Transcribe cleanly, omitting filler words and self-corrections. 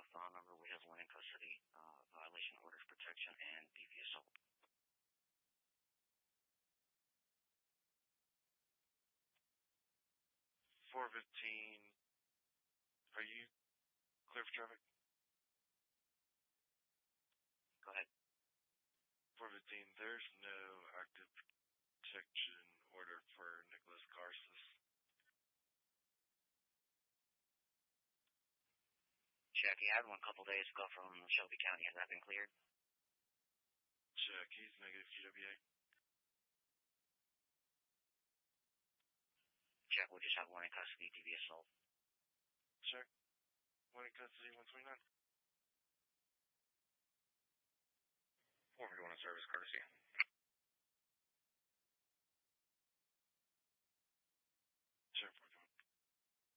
phone number. We have one in custody, violation of orders protection and BV assault. 415. Are you clear for traffic? Go ahead. 415. There's no active protection order for Nicholas Garces. Check. He had one a couple days ago from Shelby County. Has that been cleared? Check. He's negative QWA. Check. We just have one in custody, BV assault. Check. One in custody, 129. 441 on service, courtesy.